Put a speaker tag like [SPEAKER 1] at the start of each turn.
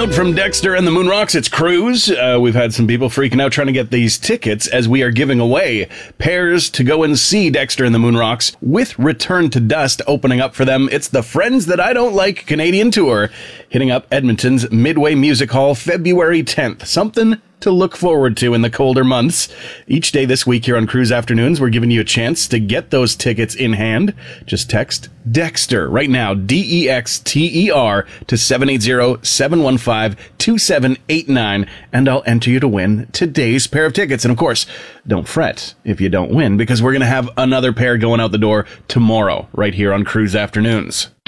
[SPEAKER 1] out from Dexter and the Moonrocks. It's Cruise. We've had some people freaking out trying to get these tickets as we are giving away pairs to go and see Dexter and the Moonrocks with Return to Dust opening up for them. It's the Friends That I Don't Like Canadian Tour hitting up Edmonton's Midway Music Hall February 10th. Something to look forward to in the colder months. Each day this week here on Cruise Afternoons, we're giving you a chance to get those tickets in hand. Just text Dexter right now, DEXTER, to 780-715-2789, and I'll enter you to win today's pair of tickets. And of course, don't fret if you don't win, because we're going to have another pair going out the door tomorrow right here on Cruise Afternoons.